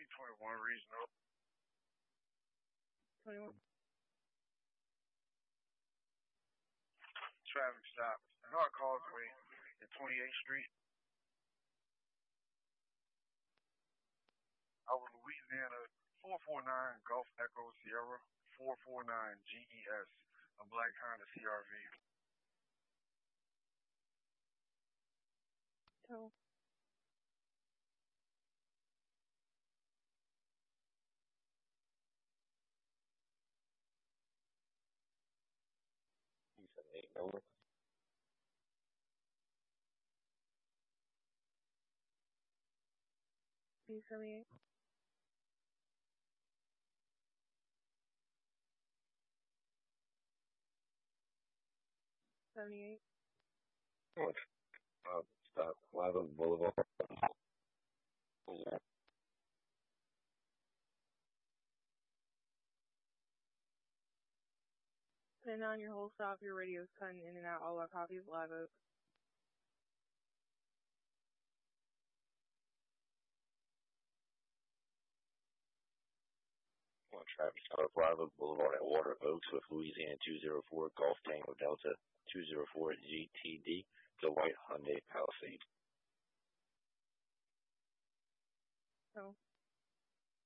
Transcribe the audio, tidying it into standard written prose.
21 Regional. 21. Traffic stop. Hard Causeway at 28th Street. Over Louisiana 449 Gulf Echo Sierra 449 GES. A black Honda CRV. So, B78 over. B78. 78. Stop. Live Oak Boulevard. 10 on your whole stop, your radio's cutting in and out. All our copies Live Oak. On traffic stop. Live Oak Boulevard at Water Oaks with Louisiana 204 Golf Tango Delta 204 GTD. The white Hyundai Palisade. So.